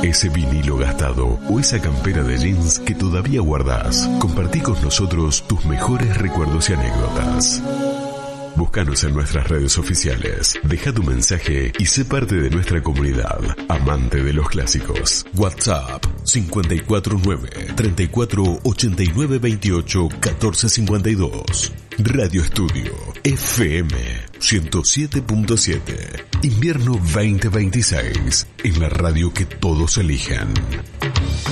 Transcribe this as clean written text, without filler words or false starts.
Ese vinilo gastado o esa campera de jeans que todavía guardás. Compartí con nosotros tus mejores recuerdos y anécdotas. Búscanos en nuestras redes oficiales, deja tu mensaje y sé parte de nuestra comunidad, amante de los clásicos. WhatsApp 549-348928-1452. Radio Estudio FM 107.7. Invierno 2026, en la radio que todos eligen.